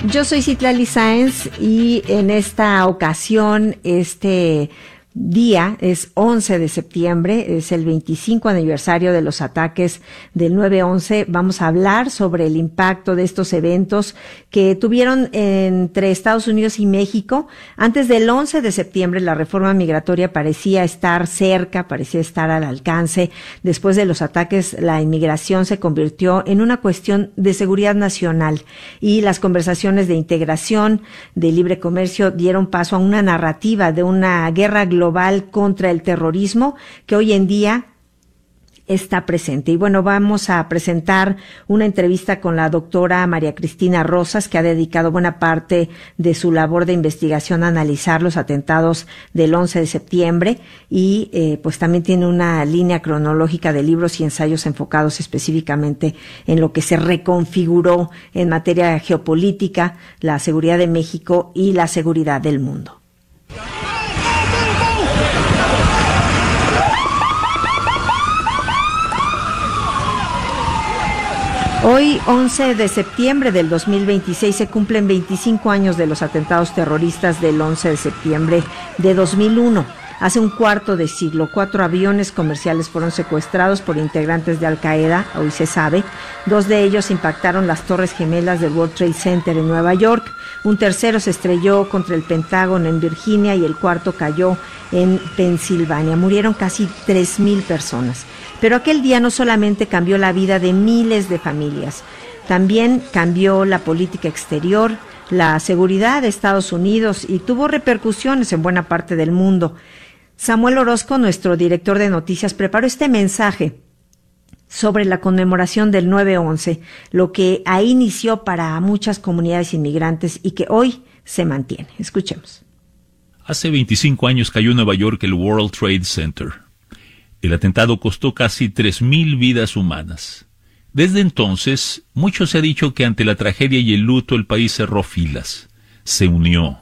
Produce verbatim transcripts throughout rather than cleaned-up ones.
Yo soy Citlali Sáenz y en esta ocasión, este día es once de septiembre, es el veinticinco aniversario de los ataques del nueve once. Vamos a hablar sobre el impacto de estos eventos que tuvieron entre Estados Unidos y México. Antes del once de septiembre, la reforma migratoria parecía estar cerca, parecía estar al alcance. Después de los ataques, la inmigración se convirtió en una cuestión de seguridad nacional y las conversaciones de integración, de libre comercio, dieron paso a una narrativa de una guerra global global contra el terrorismo que hoy en día está presente. Y bueno, vamos a presentar una entrevista con la doctora María Cristina Rosas, que ha dedicado buena parte de su labor de investigación a analizar los atentados del once de septiembre y eh, pues también tiene una línea cronológica de libros y ensayos enfocados específicamente en lo que se reconfiguró en materia geopolítica, la seguridad de México y la seguridad del mundo. Hoy, once de septiembre del dos mil veintiséis, se cumplen veinticinco años de los atentados terroristas del once de septiembre de dos mil uno. Hace un cuarto de siglo, cuatro aviones comerciales fueron secuestrados por integrantes de Al Qaeda, hoy se sabe. Dos de ellos impactaron las torres gemelas del World Trade Center en Nueva York. Un tercero se estrelló contra el Pentágono en Virginia y el cuarto cayó en Pensilvania. Murieron casi tres mil personas. Pero aquel día no solamente cambió la vida de miles de familias, también cambió la política exterior, la seguridad de Estados Unidos y tuvo repercusiones en buena parte del mundo. Samuel Orozco, nuestro director de noticias, preparó este mensaje sobre la conmemoración del nueve once, lo que ahí inició para muchas comunidades inmigrantes y que hoy se mantiene. Escuchemos. Hace veinticinco años cayó en Nueva York el World Trade Center. El atentado costó casi tres mil vidas humanas. Desde entonces, mucho se ha dicho que ante la tragedia y el luto el país cerró filas, se unió.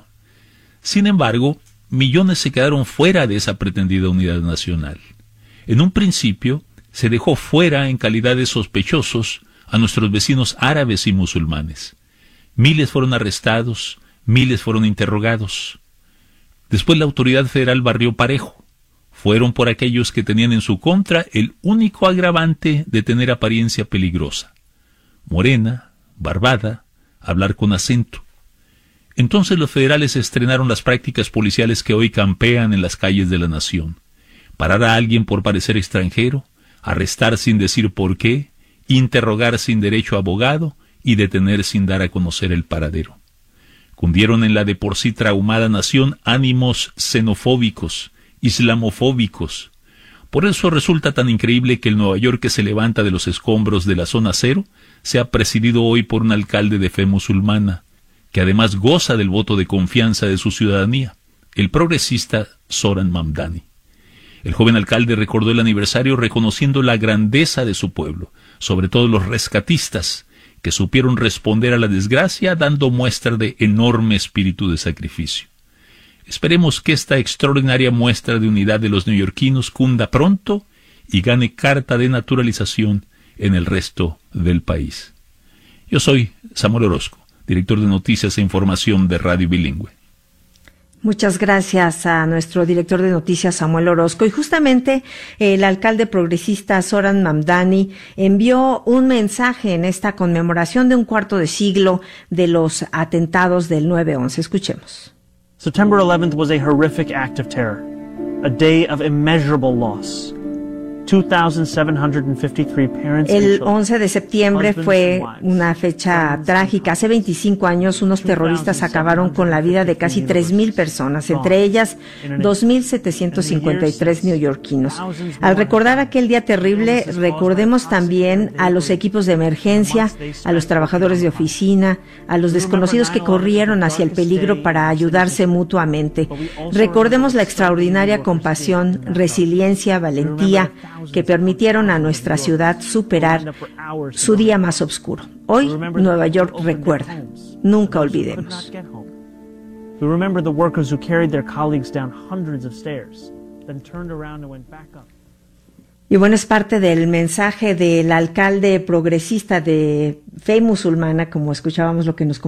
Sin embargo, millones se quedaron fuera de esa pretendida unidad nacional. En un principio, se dejó fuera en calidad de sospechosos a nuestros vecinos árabes y musulmanes. Miles fueron arrestados, miles fueron interrogados. Después la autoridad federal barrió parejo. Fueron por aquellos que tenían en su contra el único agravante de tener apariencia peligrosa. Morena, barbada, hablar con acento. Entonces los federales estrenaron las prácticas policiales que hoy campean en las calles de la nación. Parar a alguien por parecer extranjero, arrestar sin decir por qué, interrogar sin derecho a abogado y detener sin dar a conocer el paradero. Cundieron en la de por sí traumada nación ánimos xenofóbicos, islamofóbicos. Por eso resulta tan increíble que el Nueva York que se levanta de los escombros de la zona cero sea presidido hoy por un alcalde de fe musulmana, que además goza del voto de confianza de su ciudadanía, el progresista Zoran Mamdani. El joven alcalde recordó el aniversario reconociendo la grandeza de su pueblo, sobre todo los rescatistas, que supieron responder a la desgracia dando muestra de enorme espíritu de sacrificio. Esperemos que esta extraordinaria muestra de unidad de los neoyorquinos cunda pronto y gane carta de naturalización en el resto del país. Yo soy Samuel Orozco, director de Noticias e Información de Radio Bilingüe. Muchas gracias a nuestro director de noticias, Samuel Orozco. Y justamente el alcalde progresista Zoran Mamdani envió un mensaje en esta conmemoración de un cuarto de siglo de los atentados del nueve once. Escuchemos. September eleventh was a horrific act of terror, a day of immeasurable loss. El once de septiembre fue una fecha trágica. Hace veinticinco años, unos terroristas acabaron con la vida de casi tres mil personas, entre ellas dos mil setecientos cincuenta y tres neoyorquinos. Al recordar aquel día terrible, recordemos también a los equipos de emergencia, a los trabajadores de oficina, a los desconocidos que corrieron hacia el peligro para ayudarse mutuamente. Recordemos la extraordinaria compasión, resiliencia, valentía que permitieron a nuestra ciudad superar su día más oscuro. Hoy, Nueva York recuerda. Nunca olvidemos. Y bueno, es parte del mensaje del alcalde progresista de fe musulmana, como escuchábamos lo que nos